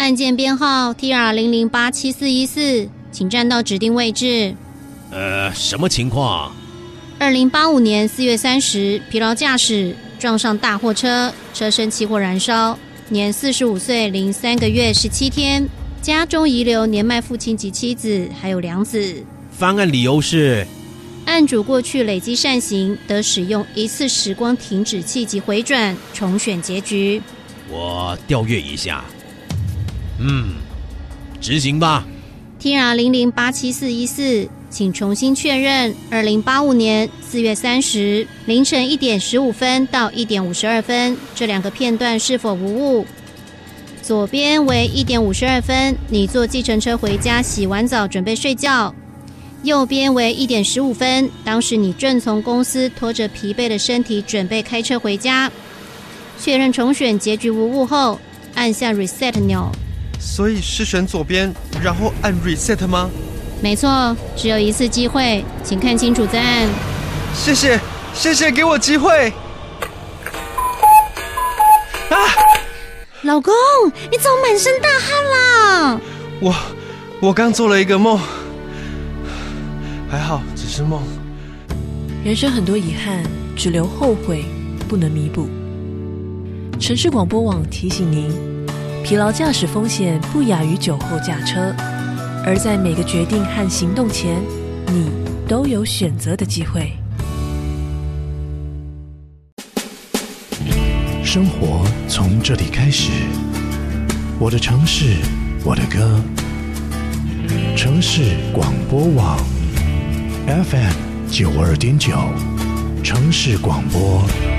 案件编号 TR00874414，请站到指定位置。 什么情况 ？2085年4月30，疲劳驾驶撞上大货车，车身起火燃烧，年45岁零3个月17天，家中遗留年迈父亲及妻子，还有2子。 翻案理由是？ 案主过去累积善行，得使用一次时光停止器及回转重选结局。 我调阅一下。执行吧。 TR00874414，请重新确认2085年4月30凌晨1点15分到1点52分这2个片段是否无误。左边为1点52分，你坐计程车回家，洗完澡准备睡觉。右边为1点15分，当时你正从公司拖着疲惫的身体准备开车回家。确认重选结局无误后，按下 Reset 钮。 所以是选左边，然后按 Reset 吗？ 没错，只有一次机会，请看清楚再按。 谢谢给我机会。 老公，你怎么满身大汗啦？ 我刚做了一个梦，还好只是梦。 人生很多遗憾，只留后悔，不能弥补。城市广播网提醒您，疲劳驾驶风险不亚于酒后驾车，而在每个决定和行动前，你都有选择的机会。 生活从这里开始，我的城市，我的歌。城市广播网 FM 92.9，城市广播。